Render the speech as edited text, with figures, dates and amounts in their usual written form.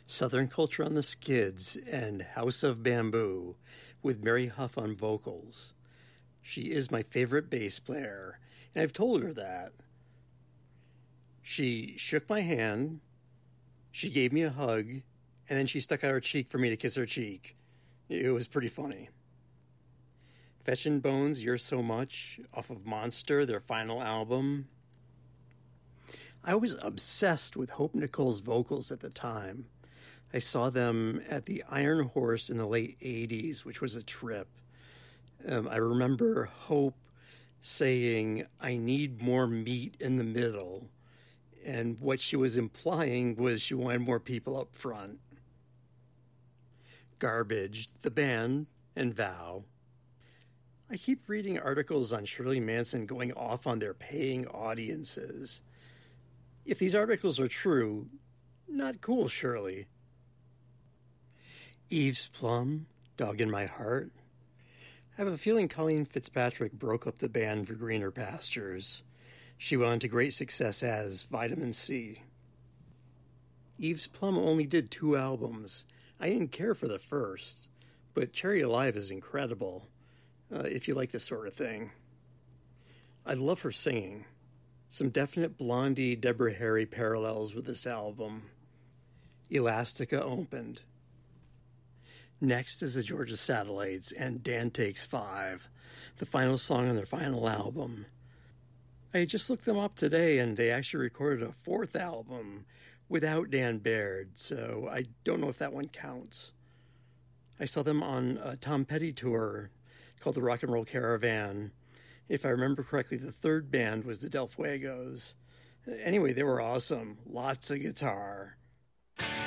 Southern Culture on the Skids and House of Bamboo with Mary Huff on vocals. She is my favorite bass player, and I've told her that. She shook my hand, she gave me a hug, and then she stuck out her cheek for me to kiss her cheek. It was pretty funny. Fetchin' Bones, You're So Much, off of Monster, their final album. I was obsessed with Hope Nicole's vocals at the time. I saw them at the Iron Horse in the late 80s, which was a trip. I remember Hope saying, I need more meat in the middle. And what she was implying was she wanted more people up front. Garbage, the band, and Vow. I keep reading articles on Shirley Manson going off on their paying audiences. If these articles are true, not cool, Shirley. Eve's Plum, Dog in My Heart. I have a feeling Colleen Fitzpatrick broke up the band for greener pastures. She went on to great success as Vitamin C. Eve's Plum only did 2 albums. I didn't care for the first, but Cherry Alive is incredible, if you like this sort of thing. I love her singing. Some definite Blondie, Deborah Harry parallels with this album. Elastica opened. Next is the Georgia Satellites and Dan Takes 5, the final song on their final album. I just looked them up today, and they actually recorded a 4th album without Dan Baird, so I don't know if that one counts. I saw them on a Tom Petty tour called the Rock and Roll Caravan. If I remember correctly, the 3rd band was the Del Fuegos. Anyway, they were awesome. Lots of guitar.